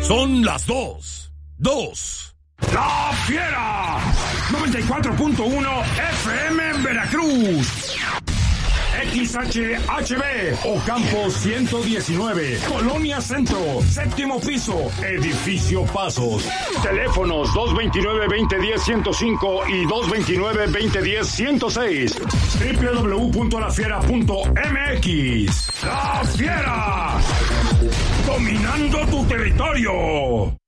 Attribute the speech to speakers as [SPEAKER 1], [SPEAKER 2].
[SPEAKER 1] Son las 2.
[SPEAKER 2] ¡La Fiera! 94.1 FM en Veracruz. XHHB, Ocampo 119, Colonia Centro, séptimo piso, Edificio Pasos. Teléfonos 229-2010-105 y 229-2010-106. www.lafiera.mx. ¡La Fiera! Dominando tu territorio.